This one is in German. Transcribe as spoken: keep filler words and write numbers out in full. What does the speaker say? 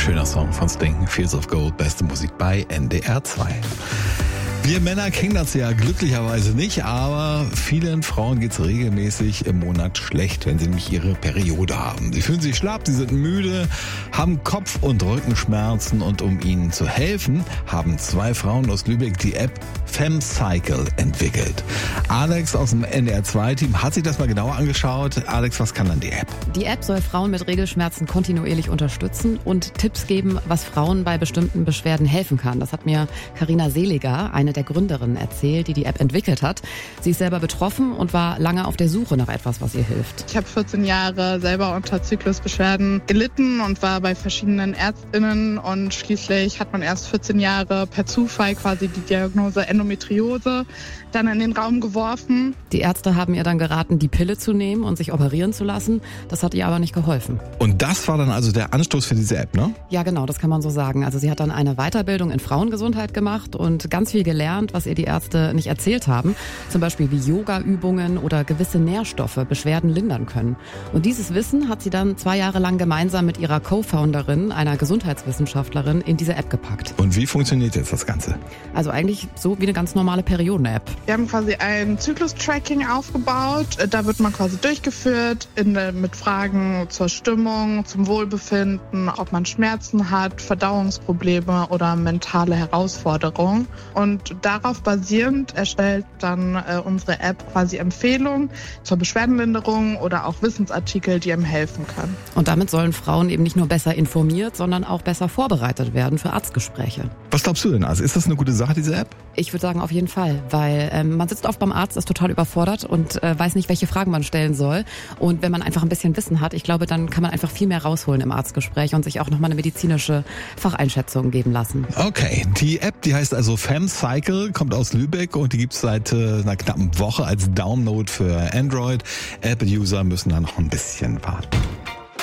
Schöner Song von Sting, Fields of Gold, beste Musik bei N D R zwei. Wir Männer kennen das ja glücklicherweise nicht, aber vielen Frauen geht's regelmäßig im Monat schlecht, wenn sie nämlich ihre Periode haben. Sie fühlen sich schlapp, sie sind müde, haben Kopf- und Rückenschmerzen und um ihnen zu helfen, haben zwei Frauen aus Lübeck die App FemCycle entwickelt. Alex aus dem N D R zwei Team hat sich das mal genauer angeschaut. Alex, was kann dann die App? Die App soll Frauen mit Regelschmerzen kontinuierlich unterstützen und Tipps geben, was Frauen bei bestimmten Beschwerden helfen kann. Das hat mir Carina Seliger, eine der Gründerinnen, erzählt, die die App entwickelt hat. Sie ist selber betroffen und war lange auf der Suche nach etwas, was ihr hilft. Ich habe vierzehn Jahre selber unter Zyklusbeschwerden gelitten und war bei verschiedenen ÄrztInnen und schließlich hat man erst vierzehn Jahre per Zufall quasi die Diagnose Endometriose dann in den Raum geworfen. Die Ärzte haben ihr dann geraten, die Pille zu nehmen und sich operieren zu lassen. Das hat ihr aber nicht geholfen. Und das war dann also der Anstoß für diese App, ne? Ja, genau, das kann man so sagen. Also sie hat dann eine Weiterbildung in Frauengesundheit gemacht und ganz viel gelernt, was ihr die Ärzte nicht erzählt haben. Zum Beispiel wie Yoga-Übungen oder gewisse Nährstoffe Beschwerden lindern können. Und dieses Wissen hat sie dann zwei Jahre lang gemeinsam mit ihrer Co-Founderin, einer Gesundheitswissenschaftlerin, in diese App gepackt. Und wie funktioniert jetzt das Ganze? Also eigentlich so wie eine ganz normale Perioden-App. Wir haben quasi ein Zyklus-Tracking aufgebaut. Da wird man quasi durchgeführt in, mit Fragen zur Stimmung, zum Wohlbefinden, ob man Schmerzen hat, Verdauungsprobleme oder mentale Herausforderungen. Und darauf basierend erstellt dann äh, unsere App quasi Empfehlungen zur Beschwerdenlinderung oder auch Wissensartikel, die einem helfen können. Und damit sollen Frauen eben nicht nur besser informiert, sondern auch besser vorbereitet werden für Arztgespräche. Was glaubst du denn, also ist das eine gute Sache, diese App? Ich würde sagen, auf jeden Fall, weil ähm, man sitzt oft beim Arzt, ist total überfordert und äh, weiß nicht, welche Fragen man stellen soll. Und wenn man einfach ein bisschen Wissen hat, ich glaube, dann kann man einfach viel mehr rausholen im Arztgespräch und sich auch nochmal eine medizinische Facheinschätzung geben lassen. Okay, die App, die heißt also FemCycle, kommt aus Lübeck und die gibt's seit äh, einer knappen Woche als Download für Android. Apple-User müssen da noch ein bisschen warten.